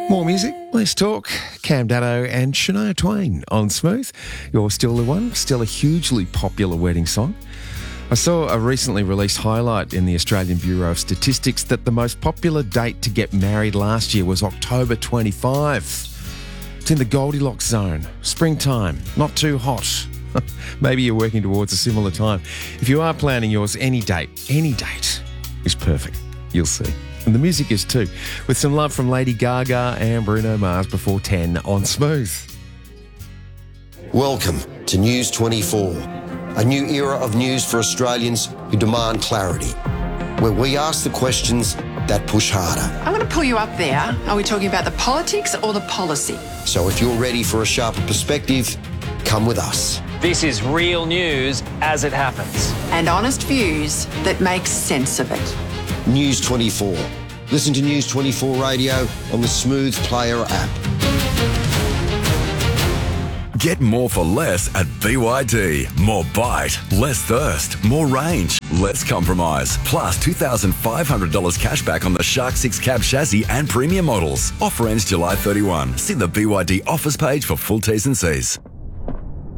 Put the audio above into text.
More music, less talk. Cam Daddo and Shania Twain on Smooth. You're Still the One, still a hugely popular wedding song. I saw a recently released highlight in the Australian Bureau of Statistics that the most popular date to get married last year was October 25. It's in the Goldilocks zone. Springtime, not too hot. Maybe you're working towards a similar time. If you are planning yours, any date is perfect. You'll see. And the music is too, with some love from Lady Gaga and Bruno Mars before 10 on Smooth. Welcome to News 24, a new era of news for Australians who demand clarity, where we ask the questions that push harder. I'm going to pull you up there. Are we talking about the politics or the policy? So if you're ready for a sharper perspective, come with us. This is real news as it happens. And honest views that make sense of it. News 24. Listen to News 24 Radio on the Smooth Player app. Get more for less at BYD. More bite, less thirst, more range, less compromise. Plus $2,500 cash back on the Shark 6 cab chassis and premium models. Offer ends July 31. See the BYD offers page for full T's and C's.